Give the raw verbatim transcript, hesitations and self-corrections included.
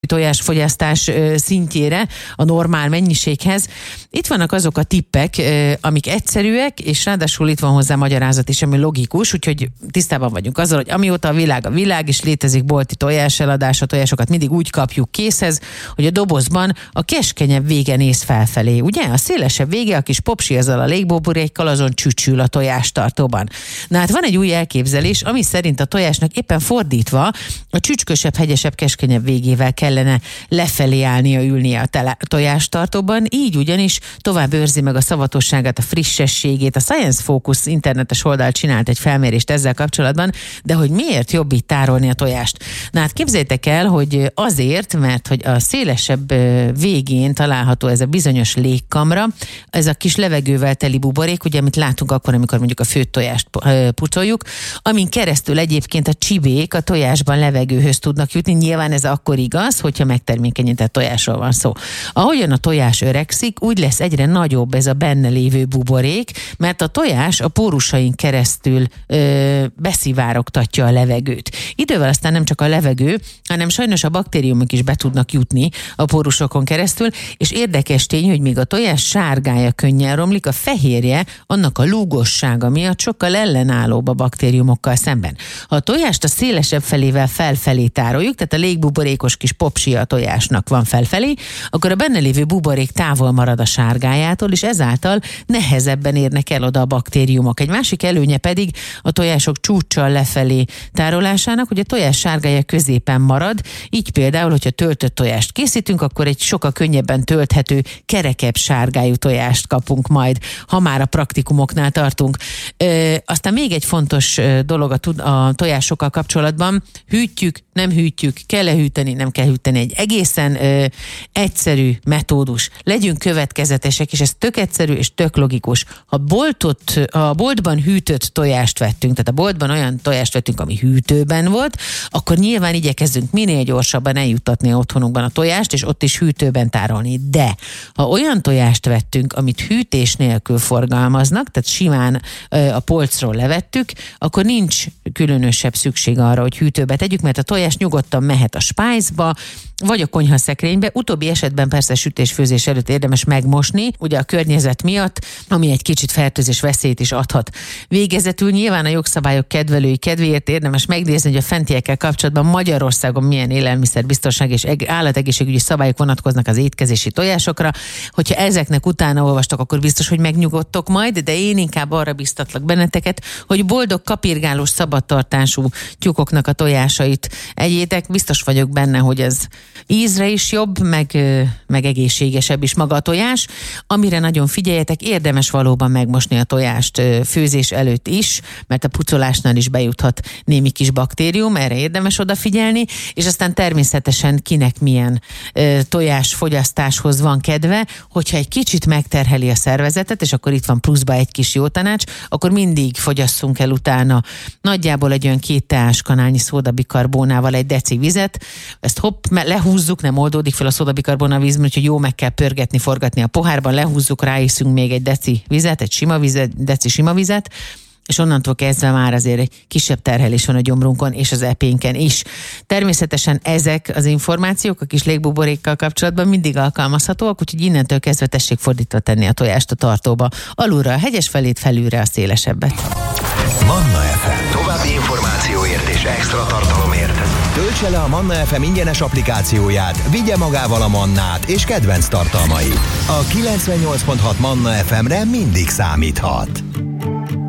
tojásfogyasztás szintjére, a normál mennyiséghez. Itt vannak azok a tippek, amik egyszerűek, és ráadásul itt van hozzá magyarázat is, ami logikus, úgyhogy tisztában vagyunk azzal, hogy amióta a világ a világ, és létezik bolti tojás eladás, a tojásokat mindig úgy kapjuk készhez, hogy a dobozban a keskenyebb vége néz felfelé. Ugye? A szélesebb vége, a kis popsi azzal a légbuborékkal azon csücsül a tojástartóban. Na hát van egy új elképzelés, ami szerint a tojásnak éppen fordítva a csücskösebb, hegyesebb, keskenyebb végével kellene lefelé állnia, ülnie a tele- tojástartóban, így ugyanis tovább őrzi meg a szavatosságát, a frissességét. A Science Focus internetes oldal csinált egy felmérést ezzel kapcsolatban, de hogy miért jobb így tárolni a tojást? Na hát képzeljétek el, hogy azért, mert hogy a szélesebb végén található ez a bizonyos légkamra, ez a kis levegővel teli buborék, ugye, amit látunk akkor, amikor mondjuk a főtt tojást pucoljuk, amin keresztül egyébként a csibék a tojásban levegőhöz tudnak jutni. Nyilván ez akkor igaz, hogyha megtermékenyített tojásról van szó. Ahogyan a tojás öregszik, úgy lesz egyre nagyobb ez a benne lévő buborék, mert a tojás a pórusain keresztül ö, beszivárogtatja a levegőt. Idővel aztán nem csak a levegő, hanem sajnos a baktériumok is be tudnak jutni a pórusokon keresztül, és érdekes tény, hogy még a tojás sárgája könnyen romlik, a fehérje annak a lúgossága miatt sokkal ellenállóbb a baktériumokkal szemben. Ha a tojást a szélesebb felével felfelé tároljuk, tehát a légbuborékos kis popsia a tojásnak van felfelé, akkor a benne lévő buborék távol marad a sárgájától, és ezáltal nehezebben érnek el oda a baktériumok. Egy másik előnye pedig a tojások csúccsal lefelé tárolásának, hogy a tojás sárgája középen marad, így például, hogyha töltött tojást készítünk, akkor egy sokkal könnyebben tölthető, kerekebb sárgájú tojást kapunk majd, ha már a praktikumoknál tartunk. Ö, aztán még egy fontos dolog a, a tojásokkal kapcsolatban, hűtjük, nem hűtjük, kell-e hűteni, nem kell hűteni. Egy egészen ö, egyszerű metódus. Legyünk következetesek, és ez tök egyszerű és tök logikus. Ha boltot, a boltban hűtött tojást vettünk, tehát a boltban olyan tojást vettünk, ami hűtőben volt, akkor nyilván igyekezzünk minél gyorsabban eljuttatni otthonunkban a tojást, és ott is hűtőben tárolni. De ha olyan tojást vettünk, amit hűtés nélkül forgalmaznak, tehát simán ö, a polcról levettük, akkor nincs különösebb szükség arra, hogy hűtőbe tegyük, mert a tojás nyugodtan mehet a spájzba, vagy a konyhaszekrénybe. Utóbbi esetben persze sütés-főzés előtt érdemes megmosni, ugye a környezet miatt, ami egy kicsit fertőzés veszélyt is adhat. Végezetül nyilván a jogszabályok kedvelői kedvéért érdemes megnézni, hogy a fentiekkel kapcsolatban Magyarországon milyen élelmiszerbiztonság és állategészségügyi szabályok vonatkoznak az étkezési tojásokra. Hogyha ezeknek utána olvastak, akkor biztos, hogy megnyugodtok majd, de én inkább arra biztatlak benneteket, hogy boldog, kapirgálós, szabadtartású tyúkoknak a tojásait egyétek. Biztos vagyok benne, hogy ez ízre is jobb, meg, meg egészségesebb is maga a tojás. Amire nagyon figyeljetek, érdemes valóban megmosni a tojást főzés előtt is, mert a pucolásnál is bejuthat némi kis baktérium, erre érdemes odafigyelni, és aztán természetesen kinek milyen e, tojásfogyasztáshoz van kedve, hogyha egy kicsit megterheli a szervezetet, és akkor itt van pluszba egy kis jó tanács, akkor mindig fogyasszunk el utána nagyjából egy olyan két teáskanálnyi szódabikarbónával egy deci vizet, ezt hopp, lehúzzuk, nem oldódik fel a szódabikarbona víz, úgyhogy jó meg kell pörgetni, forgatni a pohárban, lehúzzuk, ráiszünk még egy deci vizet, egy sima vizet, deci sima vizet, és onnantól kezdve már azért egy kisebb terhelés van a gyomrunkon és az epénken is. Természetesen ezek az információk a kis légbuborékkal kapcsolatban mindig alkalmazhatóak, úgyhogy innentől kezdve tessék fordítva tenni a tojást a tartóba. Alulra a hegyes felét, felülre a szélesebbet. Manna ef em. További információért és extra tartalomért töltse le a Manna ef em ingyenes applikációját, vigye magával a Mannát és kedvenc tartalmait. A kilencvennyolc pont hat Manna ef emre mindig számíthat.